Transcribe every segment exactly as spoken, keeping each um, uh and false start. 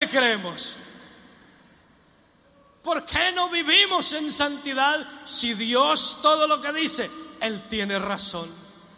qué creemos? ¿Por qué no vivimos en santidad si Dios todo lo que dice, Él tiene razón?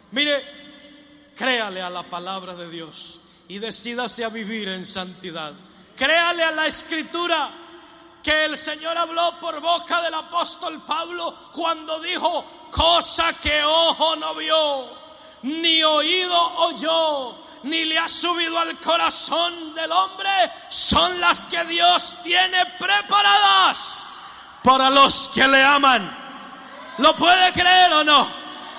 Mire, créale a la palabra de Dios y decídase a vivir en santidad. Créale a la Escritura que el Señor habló por boca del apóstol Pablo cuando dijo: cosa que ojo no vio, ni oído oyó, ni le ha subido al corazón del hombre, son las que Dios tiene preparadas para los que le aman. ¿Lo puede creer o no?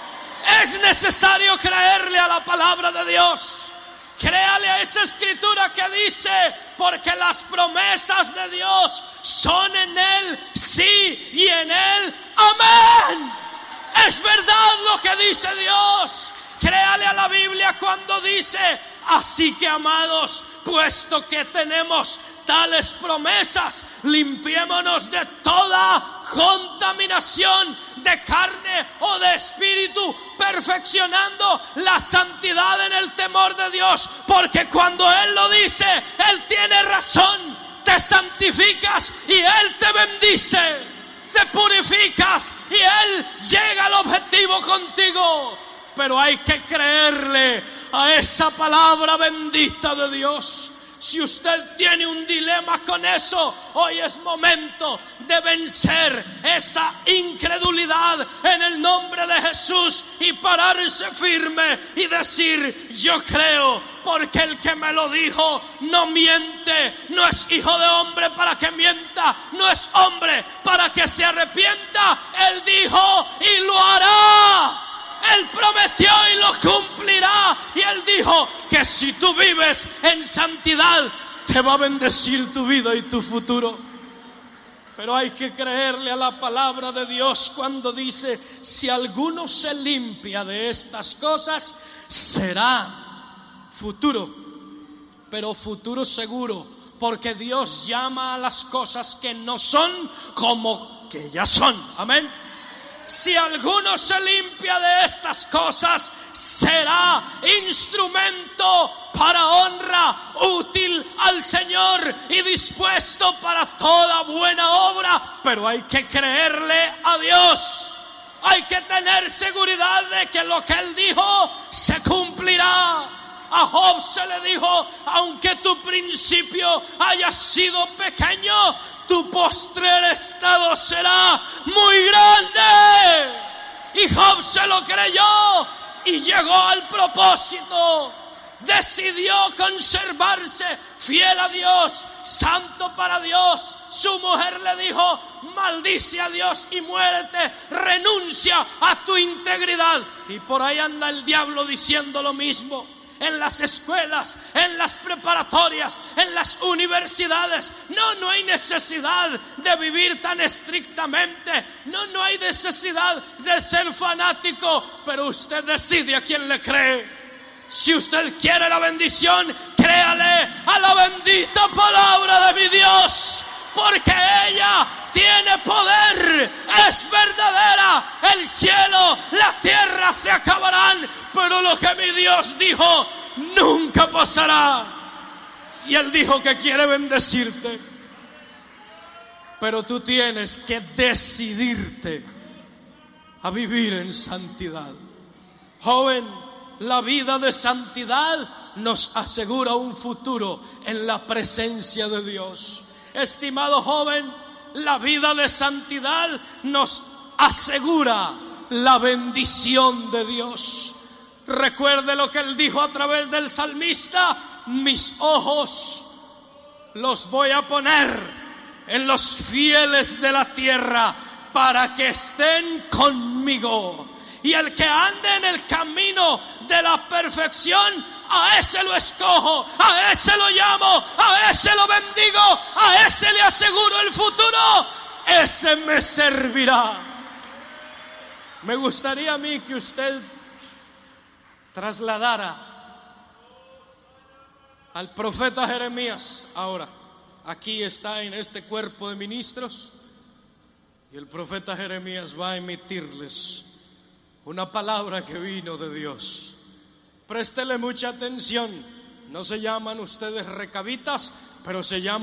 Es necesario creerle a la palabra de Dios. Créale a esa escritura que dice: porque las promesas de Dios son en Él sí y en Él amén. Es verdad lo que dice Dios. Créale a la Biblia cuando dice: así que, amados, puesto que tenemos tales promesas, limpiémonos de toda contaminación de carne o de espíritu, perfeccionando la santidad en el temor de Dios. Porque cuando Él lo dice, Él tiene razón. Te santificas y Él te bendice. Te purificas y Él llega al objetivo contigo. Pero hay que creerle a esa palabra bendita de Dios. Si usted tiene un dilema con eso, hoy es momento de vencer esa incredulidad en el nombre de Jesús y pararse firme y decir: yo creo, porque el que me lo dijo no miente, no es hijo de hombre para que mienta, no es hombre para que se arrepienta. Él dijo y lo hará. Él prometió y lo cumplirá. Y Él dijo que si tú vives en santidad, te va a bendecir tu vida y tu futuro. Pero hay que creerle a la palabra de Dios cuando dice: si alguno se limpia de estas cosas, será futuro. Pero futuro seguro, porque Dios llama a las cosas que no son como que ya son. Amén. Si alguno se limpia de estas cosas, será instrumento para honra, útil al Señor y dispuesto para toda buena obra. Pero hay que creerle a Dios. Hay que tener seguridad de que lo que Él dijo se cumplirá. A Job se le dijo: aunque tu principio haya sido pequeño, tu postrer estado será muy grande. Y Job se lo creyó y llegó al propósito. Decidió conservarse fiel a Dios, santo para Dios. Su mujer le dijo: maldice a Dios y muérete, renuncia a tu integridad. Y por ahí anda el diablo diciendo lo mismo. En las escuelas, en las preparatorias, en las universidades. No, no hay necesidad de vivir tan estrictamente. No, no hay necesidad de ser fanático. Pero usted decide a quién le cree. Si usted quiere la bendición, créale a la bendita palabra de mi Dios. Porque ella tiene poder, es verdadera. El cielo, la tierra se acabarán, pero lo que mi Dios dijo nunca pasará. Y Él dijo que quiere bendecirte, pero tú tienes que decidirte a vivir en santidad. Joven, la vida de santidad nos asegura un futuro en la presencia de Dios. Estimado joven, la vida de santidad nos asegura la bendición de Dios. Recuerde lo que Él dijo a través del salmista: mis ojos los voy a poner en los fieles de la tierra para que estén conmigo. Y el que ande en el camino de la perfección, a ese lo escojo, a ese lo llamo, a ese lo bendigo, a ese le aseguro el futuro. Ese me servirá. Me gustaría a mí que usted trasladara al profeta Jeremías ahora. Aquí está en este cuerpo de ministros, y el profeta Jeremías va a emitirles una palabra que vino de Dios. Préstele mucha atención. No se llaman ustedes recabitas, pero se llaman